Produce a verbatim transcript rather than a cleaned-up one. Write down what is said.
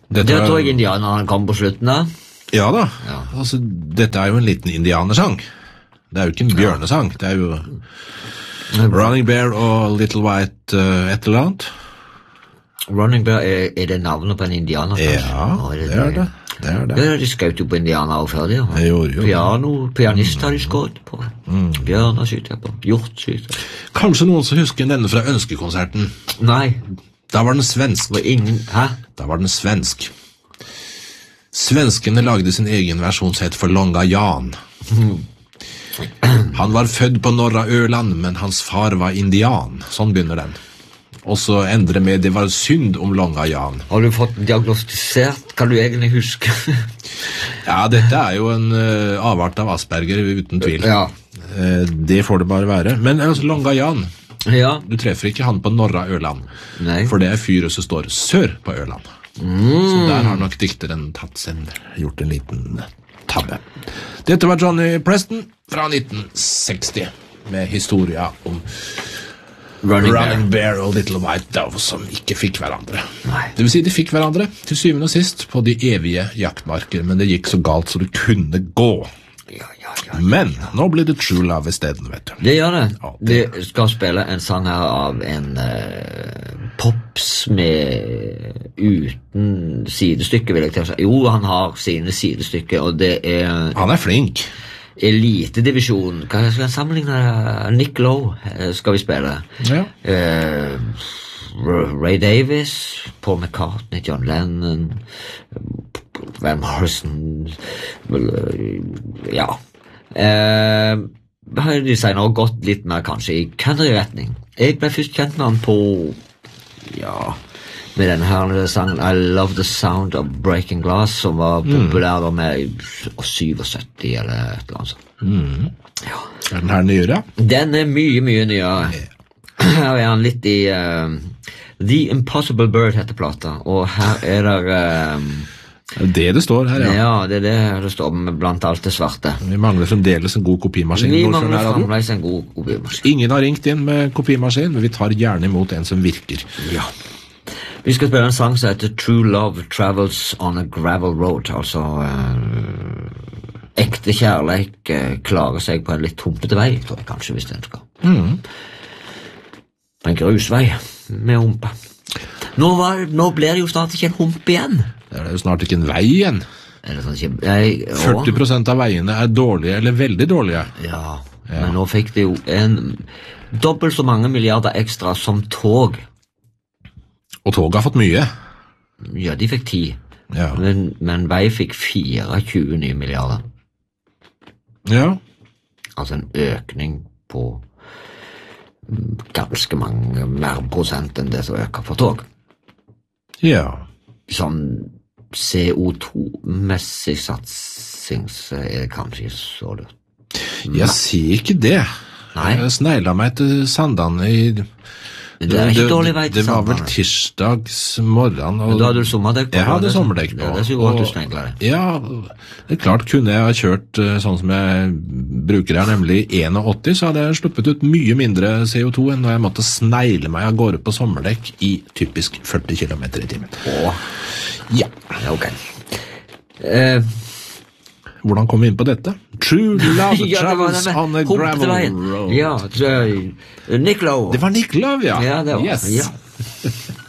Dette Det var- tror jeg indianeren kom på slutten da. Ja da, Ja. altså, dette er jo en liten indianersang. Det er jo ikke en bjørnesang, det er jo Running Bear og Little White uh, et eller annet. Running Bear, er, er det navnet på en indianer? kanskje? Ja, Å, det er det. Det er det. Ja, de skjøt jo på indianer også før det. Ja. Det gjorde jo det. Piano, pianist har de skått på. Bjørner skyter på. Hjort skyter. Kanskje noen som husker denne fra ønskekonserten. Nei, Da var den svensk. det var ingen... Hæ? Da var den svensk. Svenskene lagde sin egen versjon sett for Longa Jan. Han var født på Norra Øland, men hans far var indian. Sånn begynner den. Og så ender det med det var synd om Longa Jan. Har du fått diagnostisert? Kan du egentlig huske? Ja, dette er jo en uh, avart av Asperger, uten tvil. Ja. Eh, det får det bare være. Men altså, Longa Jan, Ja. du treffer ikke han på Norra Øland. Nei. For det er fyret som står sør på Øland. Så der har nok dikteren tatt sin, gjort en liten tabbe. Dette var Johnny Preston fra nitten seksti, med historia om Running, Running Bear. Bear og Little White Dove som ikke fikk hverandre. Nei. Det vil si, de fikk hverandre til syvende og sist på de evige jaktmarker, men det gikk så galt så det kunne gå. Ja, ja, ja. Men nå blir det True Love i stedet, vet du. Det gjør det. Ja, det- Vi skal spille en sang her av en uh, pops med uten sidestykke, vil jeg til å si. Jo, han har sine sidestykker, og det er Han er flink. elitedivisjon. Hva skal jeg sammenligne det? Nick Lowe eh, skal vi spille. Ja. Eh, Ray Davis, Paul McCartney, John Lennon, Van Morrison, eh, ja. Eh, har de senere gått litt mer kanskje i country-retning. Jeg ble først kjent med han på, ja, med denne her sangen I Love the Sound of Breaking Glass, som var populær da med syttisju eller et eller annet sånt. Ja. Er den her nyere? Den er mye, mye nyere. Her er han litt i uh, The Impossible Bird heter plata, og her er det uh, Det er det det står her, ja. ja, det er det det står med blant alt det svarte. Vi mangler fremdeles en god kopimaskin. Vi Nordfjorden mangler her, Ado. fremdeles en god kopimaskin. Ingen har ringt inn med kopimaskin, men vi tar gjerne imot en som virker. Ja. Vi skal spille en sang som heter True Love Travels on a Gravel Road, altså uh, ekte kjærleik uh, klarer seg på en litt humpete vei, tror jeg kanskje, hvis den skal. Mm. En grusvei med humpe. Nå, var, nå blir det jo snart ikke en hump igjen. Det er jo snart ikke en vei igjen. Er det sånn ikke... Jeg, å, førti prosent av veiene er dårlige eller veldig dårlige. ja, men nå fikk det jo en dobbelt så mange milliarder ekstra som tog. Og toget har fått mye. Ja, de fikk ti. Ja. Men, men vei fikk tjuefire nye milliarder. Ja. Altså en økning på mm, ganske mange mer prosent enn det som øker for tog. Ja. Sånn C O to-messig satsing så er det kanskje ikke så lurt. Jeg sier ikke det. Nei. Jeg snegla meg til Sandane i... Det er ikke dårlig vei til Det var vel Sandane. tirsdags morgen. Og Da hadde du sommerdekk på. jeg hadde det, sommerdekk på. Ja, det er så godt og- du snegler det. Ja, det er klart kunne jeg ha kjørt eh, sånn som jeg bruker her, nemlig åtti, så hadde jeg sluppet ut mye mindre C O to enn når jeg måtte snegle meg av gårde på sommerdekk i typisk førti kilometer i timen. Åh, Ja, ja, ok. Eh, hvordan kom vi inn på dette? True love ja, det var travels det on a med gravel humpeveien. road. Ja, så, Nick Lowe. Det var Nick Love, ja. Ja, det var Yes. ja.